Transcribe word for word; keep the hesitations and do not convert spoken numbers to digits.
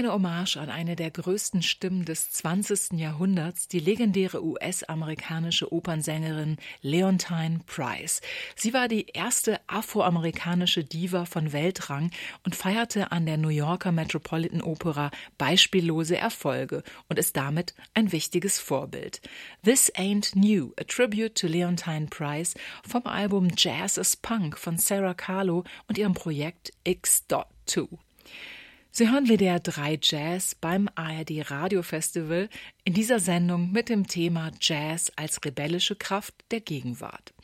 eine Hommage an eine der größten Stimmen des zwanzigsten Jahrhunderts, die legendäre U S-amerikanische Opernsängerin Leontyne Price. Sie war die erste afroamerikanische Diva von Weltrang und feierte an der New Yorker Metropolitan Opera beispiellose Erfolge und ist damit ein wichtiges Vorbild. This Ain't New, a tribute to Leontyne Price vom Album Jazz is Punk von Sarah Kahlo und ihrem Projekt X zwei. Sie hören W D R drei Jazz beim A R D Radiofestival, in dieser Sendung mit dem Thema Jazz als rebellische Kraft der Gegenwart.